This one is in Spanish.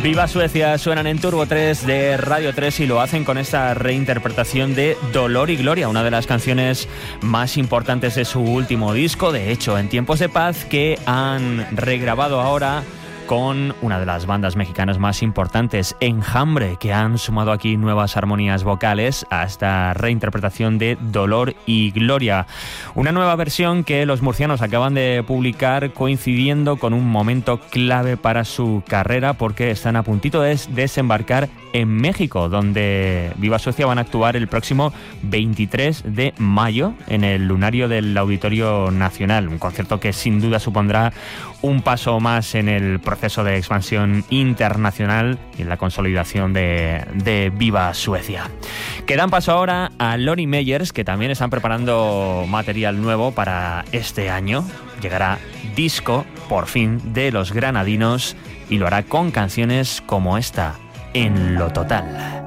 Viva Suecia suenan en Turbo 3 de Radio 3 y lo hacen con esta reinterpretación de Dolor y Gloria, una de las canciones más importantes de su último disco, de hecho, En Tiempos de Paz, que han regrabado ahora con una de las bandas mexicanas más importantes, Enjambre, que han sumado aquí nuevas armonías vocales a esta reinterpretación de Dolor y Gloria. Una nueva versión que los murcianos acaban de publicar coincidiendo con un momento clave para su carrera, porque están a puntito de desembarcar en México, donde Viva Suecia van a actuar el próximo 23 de mayo en el Lunario del Auditorio Nacional, un concierto que sin duda supondrá un paso más en el proceso de expansión internacional y en la consolidación de Viva Suecia. Que dan paso ahora a Lonnie Meyers, que también están preparando material nuevo para este año. Llegará disco, por fin, de los granadinos y lo hará con canciones como esta, En lo Total.